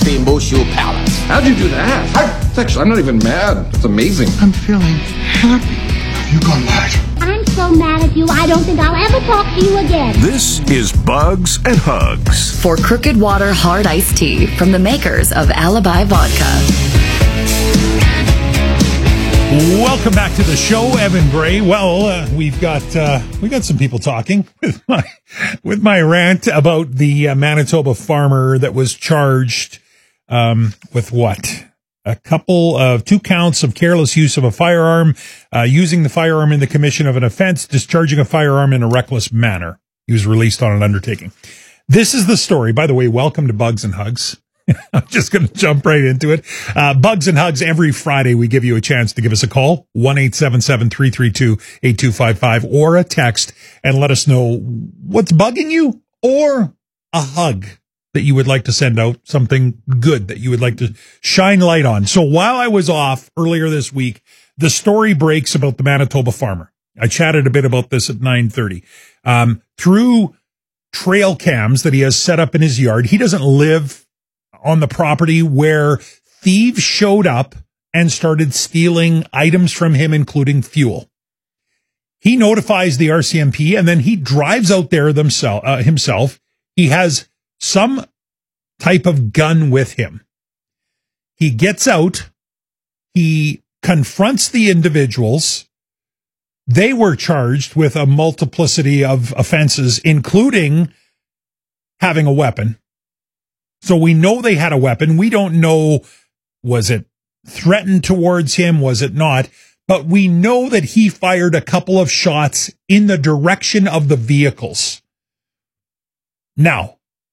Rainbow Shoe Palace. How'd you do that? Actually, I'm not even mad. It's amazing. I'm feeling happy. You gone mad. I'm so mad at you, I don't think I'll ever talk to you again. This is Bugs and Hugs. For Crooked Water Hard Iced Tea from the makers of Alibi Vodka. Welcome back to the show, Evan Bray. Well, we've got some people talking with my rant about the Manitoba farmer that was charged with what? Two counts of careless use of a firearm, using the firearm in the commission of an offense, discharging a firearm in a reckless manner. He was released on an undertaking. This is the story. By the way, welcome to Bugs and Hugs. I'm just going to jump right into it. Bugs and Hugs, every Friday we give you a chance to give us a call, 1-877-332-8255, or a text, and let us know what's bugging you, or a hug that you would like to send out, something good that you would like to shine light on. So while I was off earlier this week, the story breaks about the Manitoba farmer. I chatted a bit about this at 9:30. Through trail cams that he has set up in his yard, he doesn't live on the property where thieves showed up and started stealing items from him, including fuel. He notifies the RCMP, and then he drives out there himself. He has some type of gun with him. He gets out. He confronts the individuals. They were charged with a multiplicity of offenses, including having a weapon. So we know they had a weapon. We don't know, was it threatened towards him? Was it not? But we know that he fired a couple of shots in the direction of the vehicles. Now,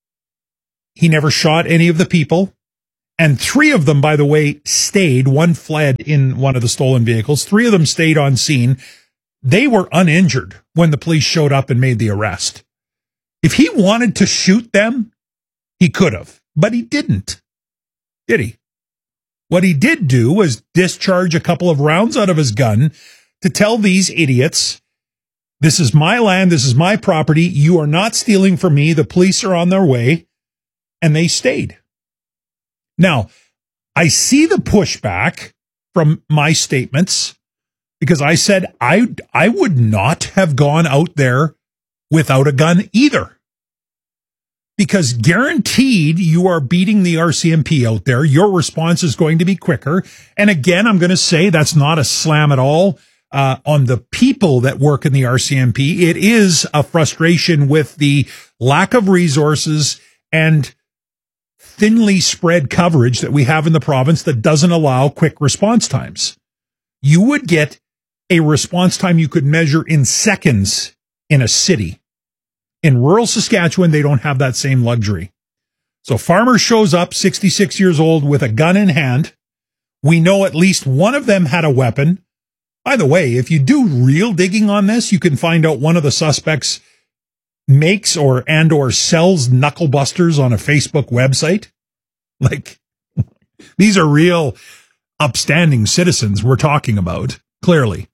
he never shot any of the people. And 3 of them, by the way, stayed. 1 fled in one of the stolen vehicles. 3 of them stayed on scene. They were uninjured when the police showed up and made the arrest. If he wanted to shoot them, he could have, but he didn't, did he? What he did do was discharge a couple of rounds out of his gun to tell these idiots, this is my land, this is my property, you are not stealing from me, the police are on their way, and they stayed. Now, I see the pushback from my statements, because I said I would not have gone out there without a gun either. Because guaranteed you are beating the RCMP out there. Your response is going to be quicker. And again, I'm going to say that's not a slam at all on the people that work in the RCMP. It is a frustration with the lack of resources and thinly spread coverage that we have in the province that doesn't allow quick response times. You would get a response time you could measure in seconds in a city. In rural Saskatchewan, they don't have that same luxury. So farmer shows up, 66 years old, with a gun in hand. We know at least one of them had a weapon. By the way, if you do real digging on this, you can find out one of the suspects makes or sells knuckle busters on a Facebook website. Like, these are real upstanding citizens we're talking about, clearly.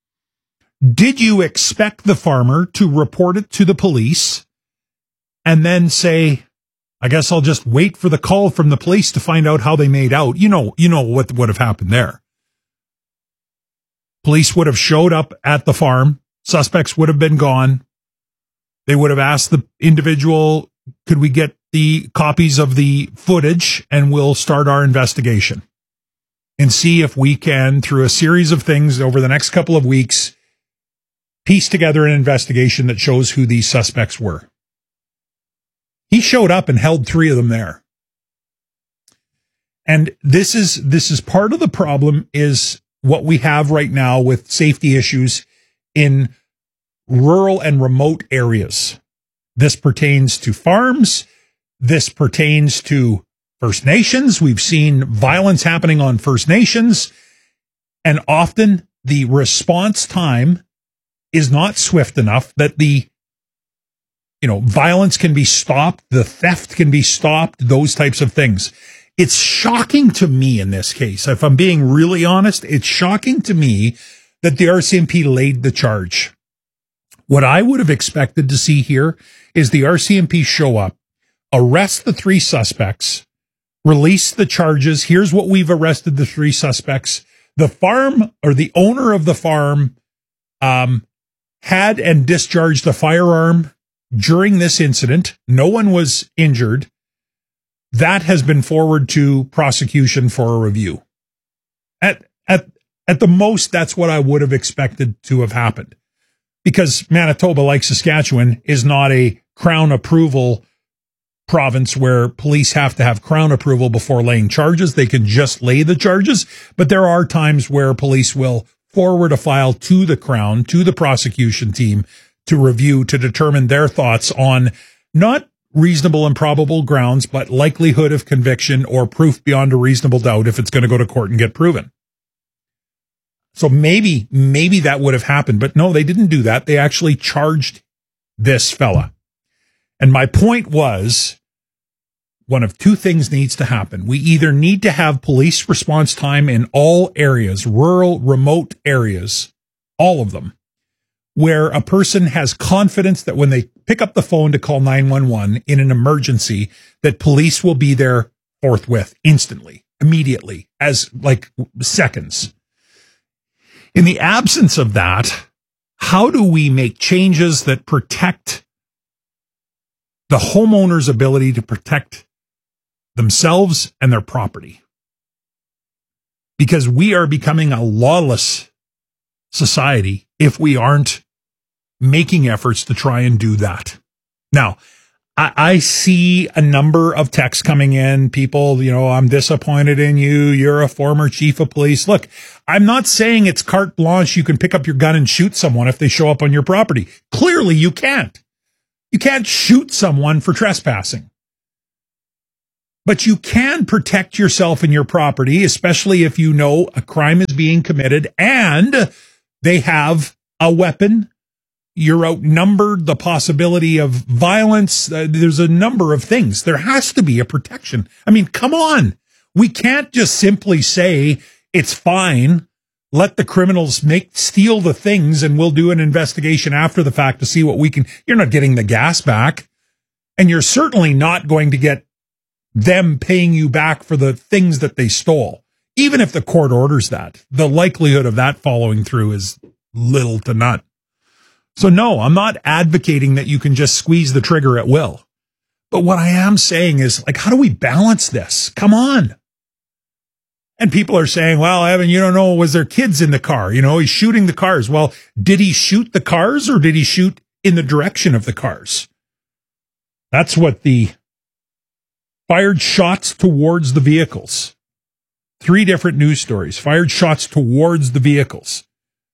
Did you expect the farmer to report it to the police and then say, I guess I'll just wait for the call from the police to find out how they made out? You know what would have happened there. Police would have showed up at the farm. Suspects would have been gone. They would have asked the individual, could we get the copies of the footage, and we'll start our investigation and see if we can, through a series of things over the next couple of weeks, piece together an investigation that shows who these suspects were. He showed up and held 3 of them there. And this is part of the problem, is what we have right now with safety issues in rural and remote areas. This pertains to farms. This pertains to First Nations. We've seen violence happening on First Nations, and often the response time is not swift enough that the violence can be stopped, the theft can be stopped, those types of things. It's shocking to me in this case. If I'm being really honest, it's shocking to me that the RCMP laid the charge. What I would have expected to see here is the RCMP show up, arrest the 3 suspects, release the charges. Here's what we've arrested the 3 suspects. The farm, or the owner of the farm, had and discharged a firearm during this incident. No one was injured. That has been forwarded to prosecution for a review. At the most, that's what I would have expected to have happened. Because Manitoba, like Saskatchewan, is not a Crown approval province where police have to have Crown approval before laying charges. They can just lay the charges, but there are times where police will forward a file to the Crown, to the prosecution team, to review, to determine their thoughts on not reasonable and probable grounds, but likelihood of conviction or proof beyond a reasonable doubt if it's going to go to court and get proven. So maybe that would have happened, but no, they didn't do that. They actually charged this fella. And my point was, one of 2 things needs to happen. We either need to have police response time in all areas, rural, remote areas, all of them, where a person has confidence that when they pick up the phone to call 911 in an emergency, that police will be there forthwith, instantly, immediately, as like seconds. In the absence of that, how do we make changes that protect the homeowner's ability to protect themselves and their property? Because we are becoming a lawless society if we aren't making efforts to try and do that. Now, I see a number of texts coming in. People, I'm disappointed in you. You're a former chief of police. Look, I'm not saying it's carte blanche. You can pick up your gun and shoot someone if they show up on your property. Clearly, you can't. You can't shoot someone for trespassing. But you can protect yourself and your property, especially if you know a crime is being committed and they have a weapon. You're outnumbered, the possibility of violence. There's a number of things. There has to be a protection. I mean, come on. We can't just simply say it's fine. Let the criminals steal the things and we'll do an investigation after the fact to see what we can. You're not getting the gas back. And you're certainly not going to get them paying you back for the things that they stole. Even if the court orders that, the likelihood of that following through is little to none. So no, I'm not advocating that you can just squeeze the trigger at will. But what I am saying is, how do we balance this? Come on. And people are saying, well, Evan, you don't know, was there kids in the car? He's shooting the cars. Well, did he shoot the cars or did he shoot in the direction of the cars? That's what the fired shots towards the vehicles. 3 different news stories. Fired shots towards the vehicles.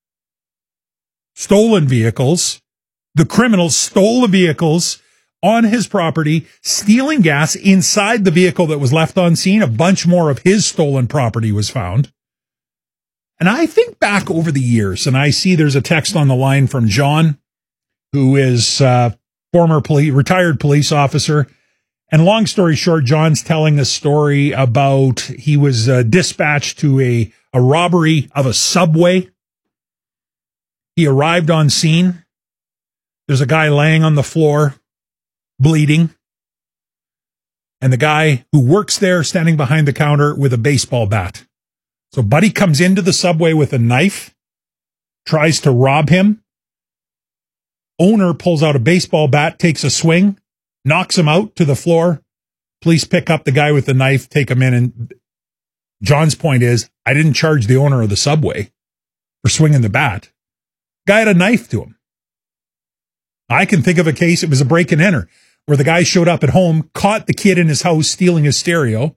Stolen vehicles. The criminals stole the vehicles on his property, stealing gas inside the vehicle that was left on scene. A bunch more of his stolen property was found. And I think back over the years, and I see there's a text on the line from John, who is former retired police officer. And long story short, John's telling a story about he was dispatched to a robbery of a Subway. He arrived on scene. There's a guy laying on the floor, bleeding. And the guy who works there standing behind the counter with a baseball bat. So Buddy comes into the Subway with a knife, tries to rob him. Owner pulls out a baseball bat, takes a swing, knocks him out to the floor. Police pick up the guy with the knife, take him in. And John's point is, I didn't charge the owner of the Subway for swinging the bat. Guy had a knife to him. I can think of a case, it was a break and enter, where the guy showed up at home, caught the kid in his house stealing his stereo,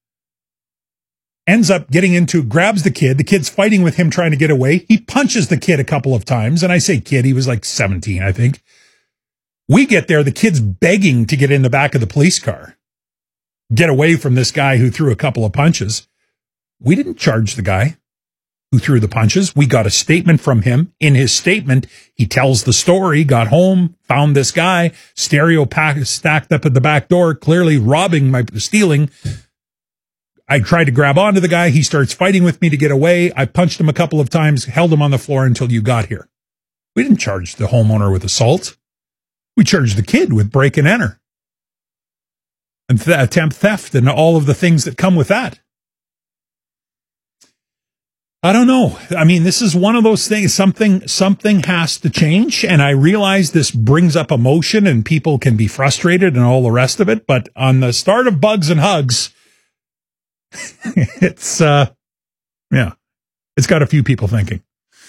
ends up grabs the kid's fighting with him trying to get away. He punches the kid a couple of times, and I say kid, he was like 17, I think. We get there, the kid's begging to get in the back of the police car, get away from this guy who threw a couple of punches. We didn't charge the guy who threw the punches. We got a statement from him. In his statement, he tells the story, got home, found this guy, stereo stacked up at the back door, clearly stealing. I tried to grab onto the guy. He starts fighting with me to get away. I punched him a couple of times, held him on the floor until you got here. We didn't charge the homeowner with assault. We charged the kid with break and enter. and attempt theft and all of the things that come with that. I don't know. I mean, this is one of those things. Something has to change. And I realize this brings up emotion and people can be frustrated and all the rest of it. But on the start of Bugs and Hugs, it's got a few people thinking.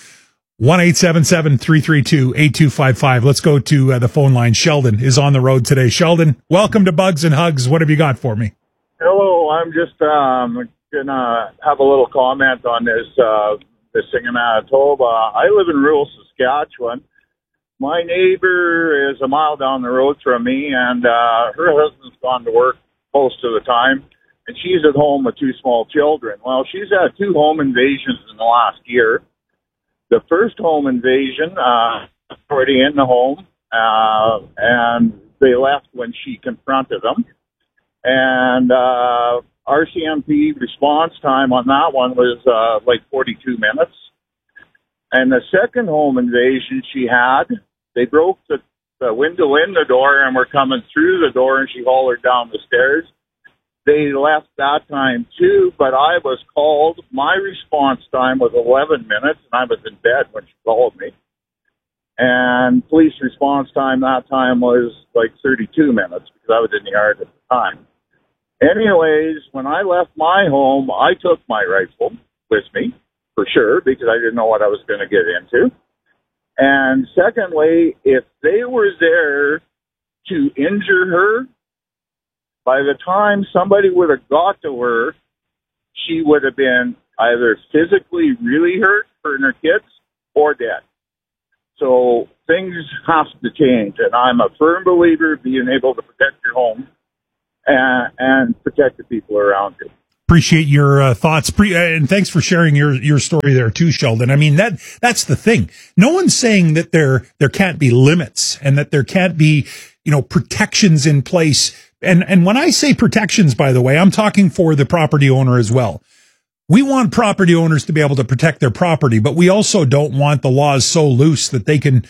1-877-332-8255. Let's go to the phone line. Sheldon is on the road today. Sheldon, welcome to Bugs and Hugs. What have you got for me? Hello. I'm just, gonna have a little comment on this thing in Manitoba. I live in rural Saskatchewan. My neighbor is a mile down the road from me, and her husband's gone to work most of the time, and she's at home with 2 small children. Well, she's had 2 home invasions in the last year. The first home invasion, already in the home, and they left when she confronted them. And RCMP response time on that one was like 42 minutes. And the second home invasion she had, they broke the window in the door and were coming through the door, and she hollered down the stairs. They left that time too, but I was called. My response time was 11 minutes, and I was in bed when she called me. And police response time that time was like 32 minutes because I was in the yard at the time. Anyways, when I left my home, I took my rifle with me, for sure, because I didn't know what I was going to get into. And secondly, if they were there to injure her, by the time somebody would have got to her, she would have been either physically really hurt, hurting her kids, or dead. So things have to change, and I'm a firm believer of being able to protect your home and protect the people around you. Appreciate your thoughts, and thanks for sharing your story there too, Sheldon. I mean, that's the thing. No one's saying that there can't be limits and that there can't be, protections in place. And when I say protections, by the way, I'm talking for the property owner as well. We want property owners to be able to protect their property, but we also don't want the laws so loose that they can,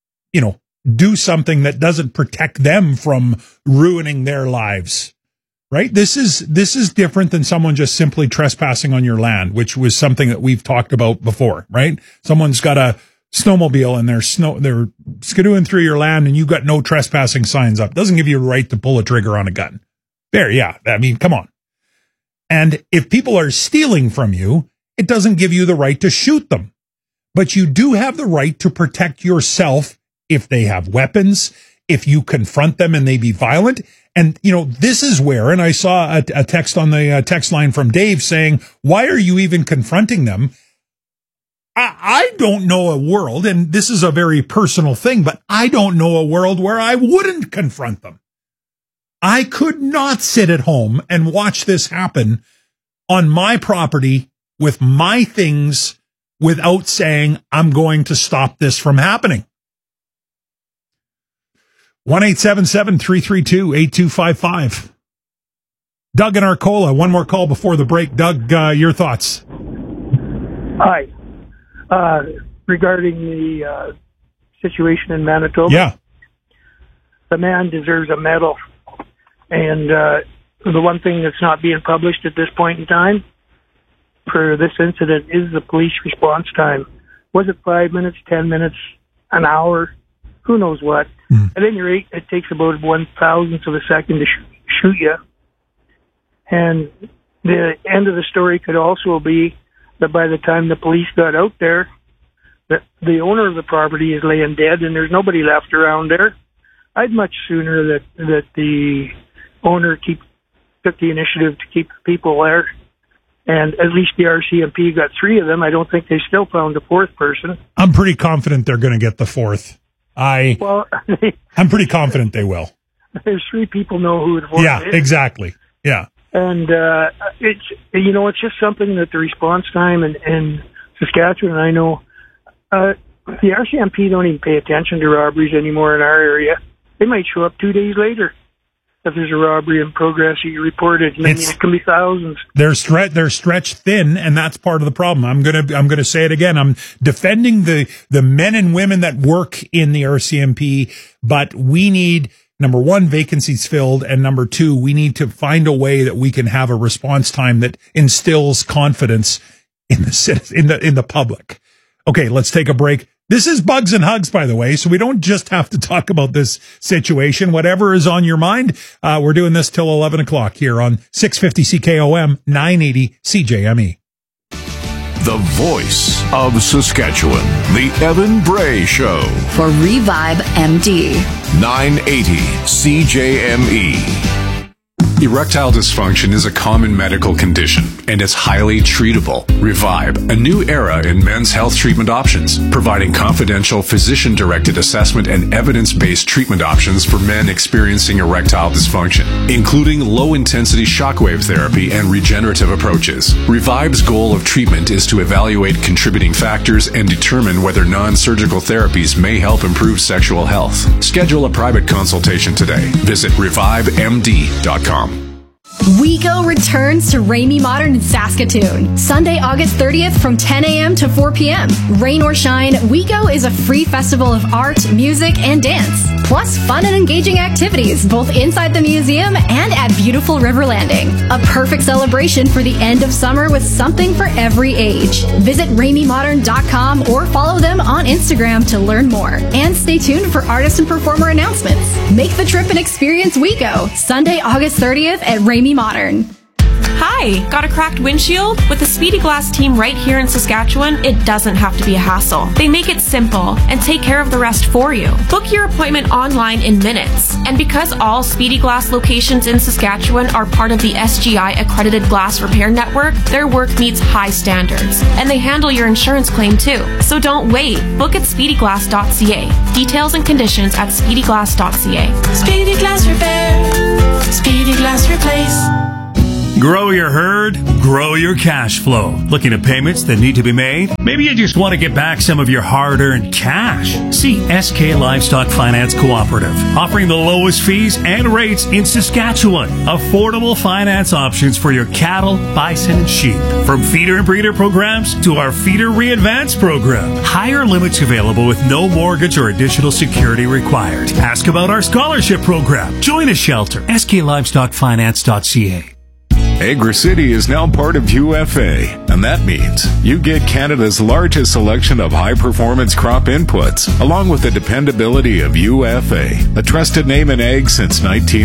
do something that doesn't protect them from ruining their lives, right? This is different than someone just simply trespassing on your land, which was something that we've talked about before, right? Someone's got a snowmobile and they're skidooing through your land and you've got no trespassing signs up. Doesn't give you a right to pull a trigger on a gun. There, yeah. I mean, come on. And if people are stealing from you, it doesn't give you the right to shoot them. But you do have the right to protect yourself if they have weapons, if you confront them and they be violent. And, this is where, and I saw a text on the text line from Dave saying, why are you even confronting them? I don't know a world, and this is a very personal thing, but I don't know a world where I wouldn't confront them. I could not sit at home and watch this happen on my property with my things without saying, I'm going to stop this from happening. 1-877-332-8255. Doug in Arcola, one more call before the break. Doug, your thoughts? Hi. Regarding the situation in Manitoba. Yeah. The man deserves a medal. And the one thing that's not being published at this point in time for this incident is the police response time. Was it 5 minutes, 10 minutes, an hour? Who knows what? At any rate, it takes about 1,000th of a second to shoot you. And the end of the story could also be that by the time the police got out there, that the owner of the property is laying dead and there's nobody left around there. I'd much sooner that the owner took the initiative to keep the people there. And at least the RCMP got 3 of them. I don't think they still found a 4th person. I'm pretty confident they're going to get the 4th. I'm pretty confident they will. There's 3 people know who the 4th is. Yeah, exactly. Yeah. And it's just something that the response time in Saskatchewan, I know, the RCMP don't even pay attention to robberies anymore in our area. They might show up 2 days later if there's a robbery in progress you reported. And it can be thousands. They're stretched thin, and that's part of the problem. I'm gonna say it again. I'm defending the men and women that work in the RCMP, but we need number one, vacancies filled, and number two, we need to find a way that we can have a response time that instills confidence in the public. Okay, let's take a break. This is Bugs and Hugs, by the way, so we don't just have to talk about this situation. Whatever is on your mind, we're doing this till 11 o'clock here on 650 CKOM, 980 CJME. The voice of Saskatchewan, The Evan Bray Show. For Revive MD. 980 CJME. Erectile dysfunction is a common medical condition, and it's highly treatable. Revive, a new era in men's health treatment options, providing confidential physician-directed assessment and evidence-based treatment options for men experiencing erectile dysfunction, including low-intensity shockwave therapy and regenerative approaches. Revive's goal of treatment is to evaluate contributing factors and determine whether non-surgical therapies may help improve sexual health. Schedule a private consultation today. Visit revivemd.com. WeGo returns to Ramey Modern in Saskatoon, Sunday, August 30th from 10 a.m. to 4 p.m. Rain or shine, WeGo is a free festival of art, music, and dance, plus fun and engaging activities both inside the museum and at beautiful River Landing. A perfect celebration for the end of summer with something for every age. Visit RameyModern.com or follow them on Instagram to learn more. And stay tuned for artist and performer announcements. Make the trip and experience WeGo, Sunday, August 30th at Ramey Modern. Hi, got a cracked windshield? With the Speedy Glass team right here in Saskatchewan, it doesn't have to be a hassle. They make it simple and take care of the rest for you. Book your appointment online in minutes. And because all Speedy Glass locations in Saskatchewan are part of the SGI accredited glass repair network, their work meets high standards. And they handle your insurance claim too. So don't wait. Book at speedyglass.ca. Details and conditions at speedyglass.ca. Speedy Glass Repair. Speedy Glass Replace. Grow your herd, grow your cash flow. Looking at payments that need to be made? Maybe you just want to get back some of your hard-earned cash. See SK Livestock Finance Cooperative, offering the lowest fees and rates in Saskatchewan. Affordable finance options for your cattle, bison, and sheep. From feeder and breeder programs to our Feeder Re-Advance program. Higher limits available with no mortgage or additional security required. Ask about our scholarship program. Join a shelter. SKLivestockFinance.ca. AgriCity is now part of UFA, and that means you get Canada's largest selection of high-performance crop inputs, along with the dependability of UFA, a trusted name in ag since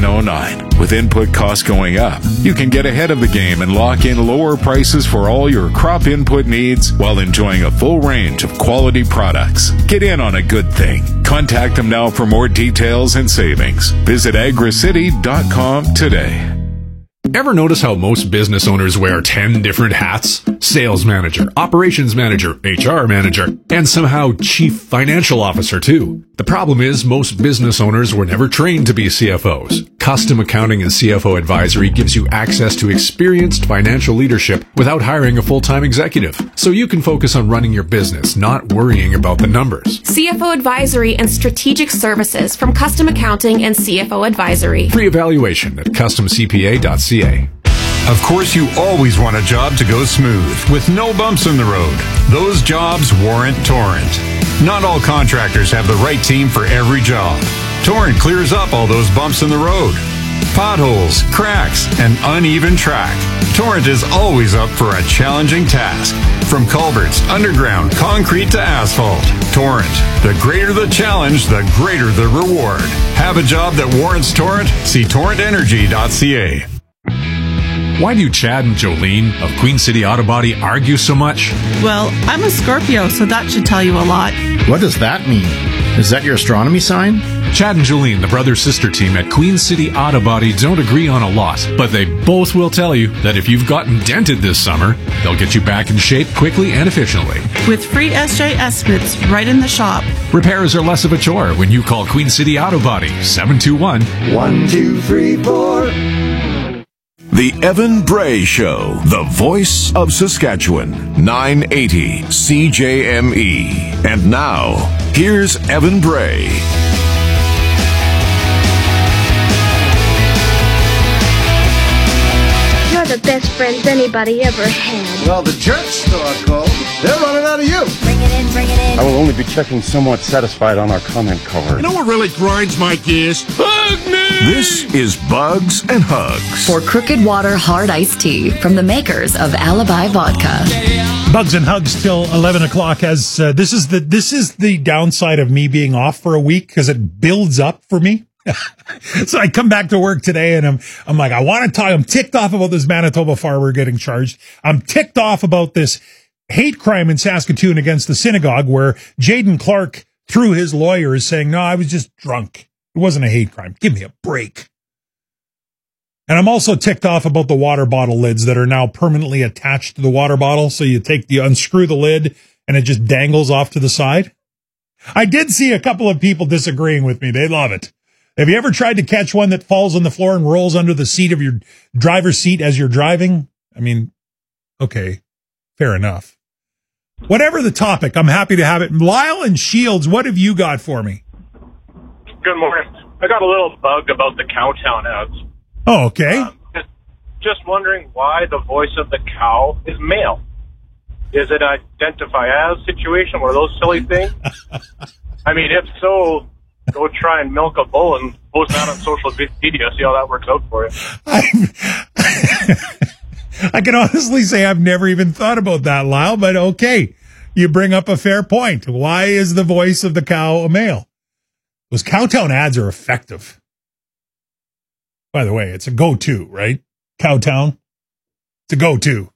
1909. With input costs going up, you can get ahead of the game and lock in lower prices for all your crop input needs while enjoying a full range of quality products. Get in on a good thing. Contact them now for more details and savings. Visit agricity.com today. Ever notice how most business owners wear 10 different hats? Sales manager, operations manager, HR manager, and somehow chief financial officer too. The problem is most business owners were never trained to be CFOs. Custom Accounting and CFO Advisory gives you access to experienced financial leadership without hiring a full-time executive. So you can focus on running your business, not worrying about the numbers. CFO Advisory and Strategic Services from Custom Accounting and CFO Advisory. Free evaluation at customcpa.ca. Of course, you always want a job to go smooth, with no bumps in the road. Those jobs warrant Torrent. Not all contractors have the right team for every job. Torrent clears up all those bumps in the road. Potholes, cracks, and uneven track. Torrent is always up for a challenging task. From culverts, underground, concrete to asphalt. Torrent. The greater the challenge, the greater the reward. Have a job that warrants Torrent? See torrentenergy.ca. Why do Chad and Jolene of Queen City Auto Body argue so much? Well, I'm a Scorpio, so that should tell you a lot. What does that mean? Is that your astronomy sign? Chad and Jolene, the brother-sister team at Queen City Auto Body, don't agree on a lot, but they both will tell you that if you've gotten dented this summer, they'll get you back in shape quickly and efficiently. With free SJ estimates right in the shop. Repairs are less of a chore when you call Queen City Auto Body, 721-1234. The Evan Bray Show, the voice of Saskatchewan, 980 CJME. And now, here's Evan Bray. the best friends anybody ever had. Well, the jerks store called. They're running out of you. Bring it in, bring it in. I will only be checking somewhat satisfied on our comment card. You know what really grinds my gears? Hug me! This is Bugs and Hugs. For Crooked Water Hard Iced Tea from the makers of Alibi Vodka. Bugs and Hugs till 11 o'clock. As this is the downside of me being off for a week, because it builds up for me. So I come back to work today and I'm like, I want to talk. I'm ticked off about this Manitoba farmer getting charged. I'm ticked off about this hate crime in Saskatoon against the synagogue where Jaden Clark, through his lawyer, is saying, no, I was just drunk. It wasn't a hate crime. Give me a break. And I'm also ticked off about the water bottle lids that are now permanently attached to the water bottle. So you unscrew the lid and it just dangles off to the side. I did see a couple of people disagreeing with me. They love it. Have you ever tried to catch one that falls on the floor and rolls under the seat of your driver's seat as you're driving? I mean, okay, fair enough. Whatever the topic, I'm happy to have it. Lyle and Shields, what have you got for me? Good morning. I got a little bug about the Cowtown ads. Oh, okay. Just wondering why the voice of the cow is male. Is it an identify as situation, one of those silly things? I mean, if so, go try and milk a bull and post that on social media, see how that works out for you. I can honestly say I've never even thought about that, Lyle, but okay. You bring up a fair point. Why is the voice of the cow a male? Those Cowtown ads are effective. By the way, it's a go-to, right? Cowtown. It's a go-to.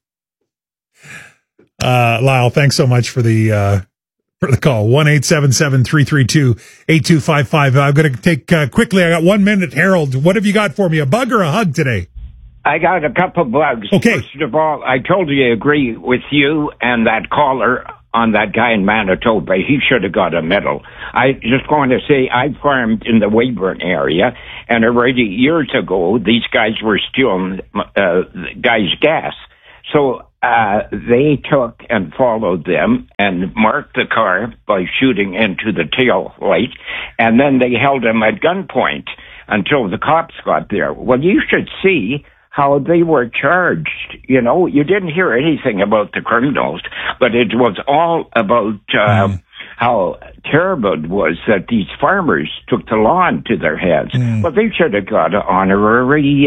Lyle, thanks so much for the call. 1-877-332-8255. I'm going to take quickly. I got 1 minute. Harold, what have you got for me? A bug or a hug today? I got a couple bugs. Okay. First of all, I totally agree with you and that caller on that guy in Manitoba. He should have got a medal. I just want to say I farmed in the Weyburn area, and already years ago, these guys were stealing guys' gas. So they took and followed them and marked the car by shooting into the tail light, and then they held him at gunpoint until the cops got there. Well, you should see how they were charged. You know, you didn't hear anything about the criminals, but it was all about how terrible it was that these farmers took the law into their hands. Well, they should have got an honorary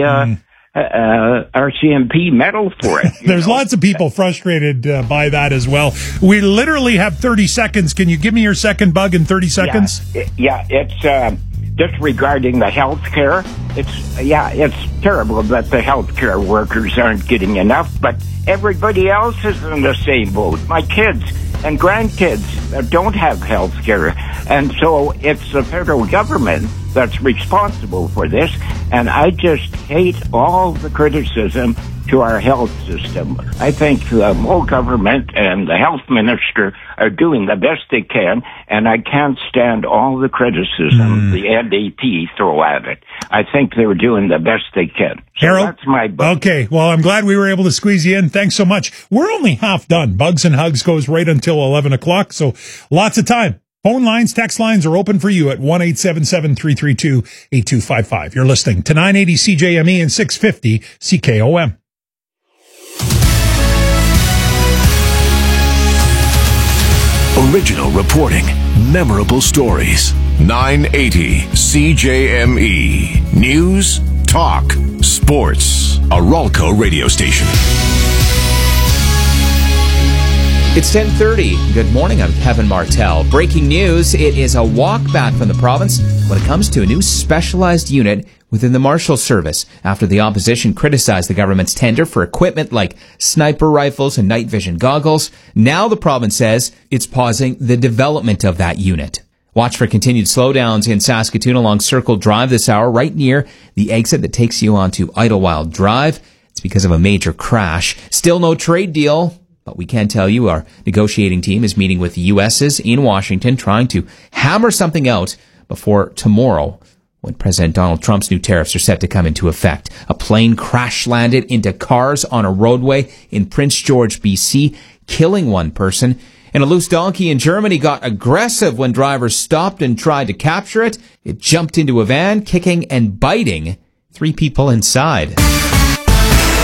RCMP medal for it. There's lots of people frustrated by that as well. We literally have 30 seconds. Can you give me your second bug in 30 seconds? Yeah, it's just regarding the health care. It's terrible that the health care workers aren't getting enough, but everybody else is in the same boat. My kids and grandkids don't have health care, and so it's the federal government that's responsible for this, and I just hate all the criticism to our health system. I think the whole government and the health minister are doing the best they can, and I can't stand all the criticism the NDP throw at it. I think they're doing the best they can. So Harold, that's my bug. Okay, well, I'm glad we were able to squeeze you in. Thanks so much. We're only half done. Bugs and Hugs goes right until 11 o'clock, so lots of time. Phone lines, text lines are open for you at 1-877-332-8255. You're listening to 980 CJME and 650 CKOM. Original reporting, memorable stories. 980 CJME. News, talk, sports. A Ralco radio station. It's 10:30. Good morning, I'm Kevin Martell. Breaking news, it is a walk back from the province when it comes to a new specialized unit within the Marshal Service after the opposition criticized the government's tender for equipment like sniper rifles and night vision goggles. Now the province says it's pausing the development of that unit. Watch for continued slowdowns in Saskatoon along Circle Drive this hour, right near the exit that takes you onto Idlewild Drive. It's because of a major crash. Still no trade deal. But we can tell you our negotiating team is meeting with the U.S.'s in Washington, trying to hammer something out before tomorrow when President Donald Trump's new tariffs are set to come into effect. A plane crash landed into cars on a roadway in Prince George, BC, killing one person. And a loose donkey in Germany got aggressive when drivers stopped and tried to capture it. It jumped into a van, kicking and biting 3 people inside.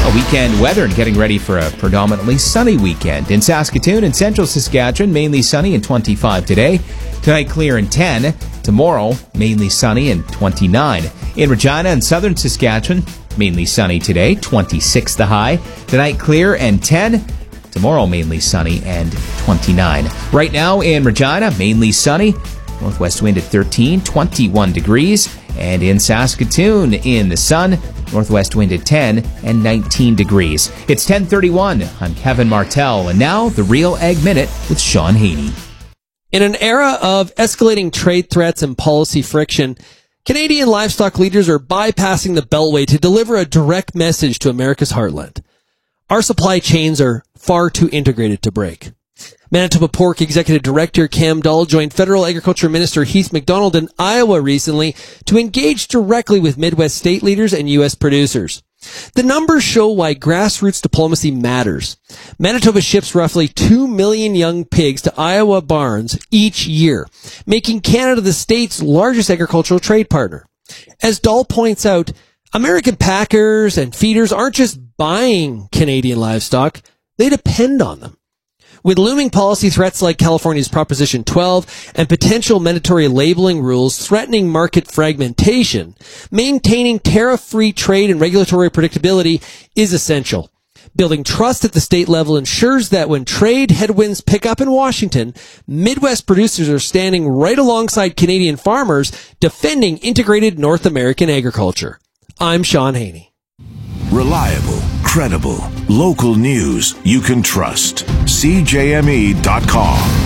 Weekend weather and getting ready for a predominantly sunny weekend. In Saskatoon and central Saskatchewan, mainly sunny and 25 today. Tonight, clear and 10. Tomorrow, mainly sunny and 29. In Regina and southern Saskatchewan, mainly sunny today, 26 the high. Tonight, clear and 10. Tomorrow, mainly sunny and 29. Right now in Regina, mainly sunny. Northwest wind at 13, 21 degrees. And in Saskatoon, in the sun, northwest wind at 10 and 19 degrees. It's 10:31. I'm Kevin Martell, and now the Real Ag Minute with Sean Haney. In an era of escalating trade threats and policy friction, Canadian livestock leaders are bypassing the Beltway to deliver a direct message to America's heartland. Our supply chains are far too integrated to break. Manitoba Pork Executive Director Cam Dull joined Federal Agriculture Minister Heath MacDonald in Iowa recently to engage directly with Midwest state leaders and U.S. producers. The numbers show why grassroots diplomacy matters. Manitoba ships roughly 2 million young pigs to Iowa barns each year, making Canada the state's largest agricultural trade partner. As Dull points out, American packers and feeders aren't just buying Canadian livestock, they depend on them. With looming policy threats like California's Proposition 12 and potential mandatory labeling rules threatening market fragmentation, maintaining tariff-free trade and regulatory predictability is essential. Building trust at the state level ensures that when trade headwinds pick up in Washington, Midwest producers are standing right alongside Canadian farmers defending integrated North American agriculture. I'm Sean Haney. Reliable, credible, local news you can trust. CJME.com.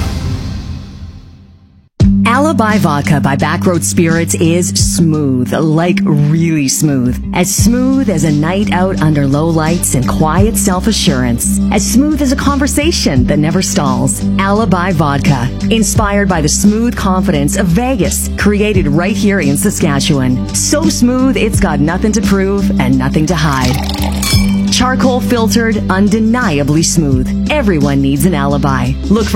Alibi Vodka by Backroad Spirits is smooth, like really smooth. As smooth as a night out under low lights and quiet self-assurance. As smooth as a conversation that never stalls. Alibi Vodka, inspired by the smooth confidence of Vegas, created right here in Saskatchewan. So smooth, it's got nothing to prove and nothing to hide. Charcoal filtered, undeniably smooth. Everyone needs an alibi. Look for